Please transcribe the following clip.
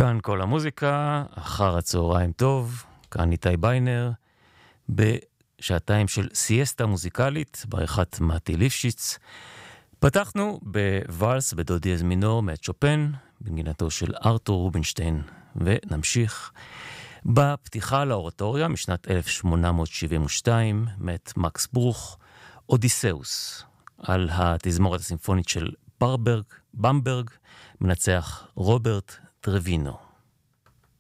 כאן כל המוזיקה, אחר הצהריים טוב, כאן איתי ביינר, בשעתיים של סיאסטה מוזיקלית, בעריכת מתי ליפשיץ. פתחנו בוואלס בדו דיאז מינור מאת שופן, בנגינתו של ארתור רובינשטיין, ונמשיך בפתיחה לאורטוריה משנת 1872, מאת מקס ברוך, אודיסאוס, על התזמורת הסימפונית של במברג, מנצח רוברט טרווינו.